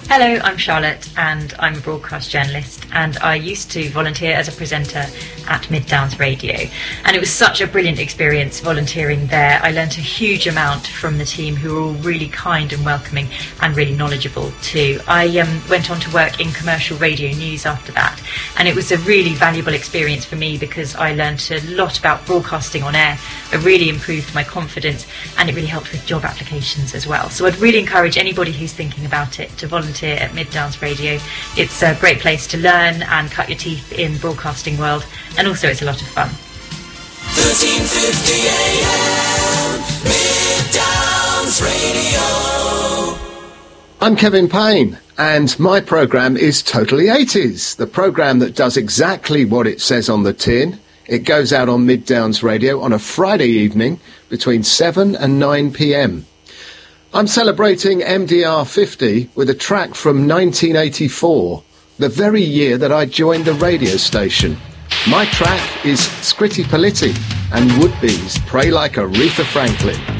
Hello, I'm Charlotte and I'm a broadcast journalist, and I used to volunteer as a presenter at Mid Downs Radio, and it was such a brilliant experience volunteering there. I learnt a huge amount from the team, who were all really kind and welcoming and really knowledgeable too. I went on to work in commercial radio news after that, and it was a really valuable experience for me because I learnt a lot about broadcasting on air. It really improved my confidence and it really helped with job applications as well. So I'd really encourage anybody who's thinking about it to volunteer at Mid Downs Radio. It's a great place to learn and cut your teeth in the broadcasting world, and also it's a lot of fun. 1350 AM, Mid Downs Radio. I'm Kevin Payne, and my programme is Totally 80s, the programme that does exactly what it says on the tin. It goes out on Mid Downs Radio on a Friday evening between 7 and 9 p.m. I'm celebrating MDR 50 with a track from 1984, the very year that I joined the radio station. My track is Scritti Politti and Would-Be's Pray Like Aretha Franklin.